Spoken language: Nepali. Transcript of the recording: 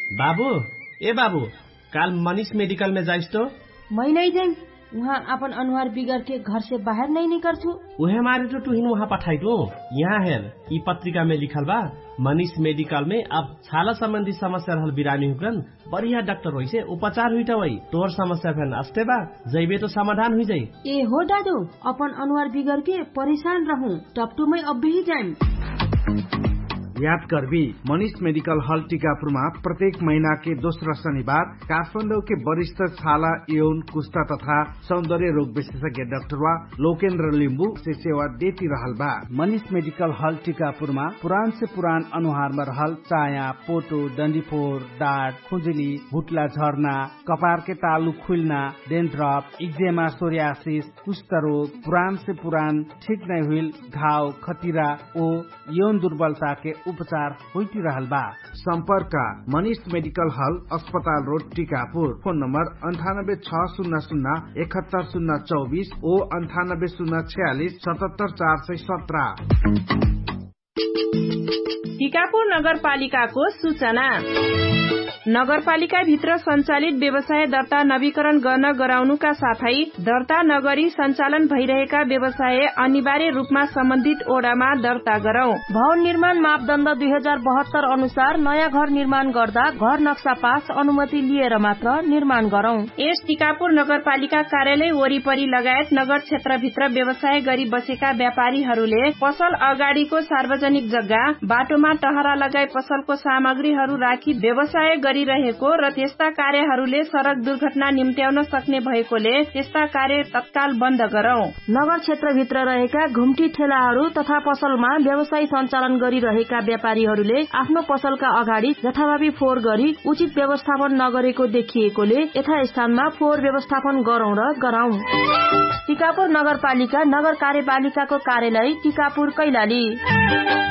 बाबू ए बाबू काल मनीष मेडिकल में जाइस तो? मैं नहीं जाइम, वहाँ अपन अनुहार बिगड़ के घर से बाहर नहीं निकलछु। उहे मारे तो तुहिन वहाँ पठाई दो। यहाँ हेर ई पत्रिका में लिखल बा मनीष मेडिकल में अब छाला संबंधी समस्या रहल बिरामी हुकन बढ़िया डॉक्टर होई से उपचार हुई वही तोर समस्या फेन अस्ते बा जइबे तो समाधान हुई जाई। ए हो दादू अपन अनुहार बिगड़ के परेशान रहूं टपटू में अब भी जाइम। याद करबी मनीष मेडिकल हॉल टीकापुरमा प्रत्येक महीना के दोस्रो शनिबार काठमाडौँ के वरिष्ठ छाला यौन कुष्ठा तथा सौंदर्य रोग विशेषज्ञ डाक्टर लोकेन्द्र लिम्बू से सेवा देती रहल बा। मनीष मेडिकल हॉल टीकापुरमा पुरान से पुरान अनुहार में रहल चाया, पोटो, डंडीफोर, डाँट, खुजली, भुटला झर्ना, कपार के तालु खुलना, डेन्ड्रफ, इक्जेमा, सोरियासिस, कुष्ठ रोग, पुरान से पुरान ठीक नहीं हुई घाव, खतिरा ओ यौन दुर्बलता के उपचार होती रहल बा। संपर्क मनीष मेडिकल हॉल अस्पताल रोड टीकापुर। फोन नंबर 9860017024 ओ 9806477417। टीकापुर नगरपालिकाको सूचना। नगरपालिका भित्र सञ्चालित व्यवसाय दर्ता नवीकरण गर्न गराउनुका साथै दर्ता नगरी सञ्चालन भइरहेका व्यवसाय अनिवार्य रूपमा सम्बन्धित ओडामा दर्ता गरौं। भवन निर्माण मापदण्ड 2072 अनुसार नयाँ घर निर्माण गर्दा घर नक्सा पास अनुमति लिएर मात्र निर्माण गरौं। यस टीकापुर नगरपालिका कार्यालय वरिपरि लगायत नगर क्षेत्रभित्र व्यवसाय गरी बसेका व्यापारीहरूले पसल अगाडिको सार्वजनिक जग्गा बाटोमा टहरा लगाई पसलको सामग्रीहरू राखी व्यवसाय गरिरहेको र त्यस्ता कार्यहरूले सड़क दुर्घटना निम्त्याउन सक्ने भएकोले त्यस्ता कार्य तत्काल बन्द गरौं। नगर क्षेत्रभित्र रहेका घुम्टी ठेलाहरू तथा पसलमा व्यवसाय सञ्चालन गरिरहेका व्यापारीहरूले आफ्नो पसलका अगाडि जथाभावी फोहोर गरी उचित व्यवस्थापन नगरेको देखिएकोले यथास्थानमा फोहोर व्यवस्थापन गरौं र गराउँ। टीकापुर नगरपालिका नगर कार्यपालिकाको कार्यालय टीकापुर कैलाली।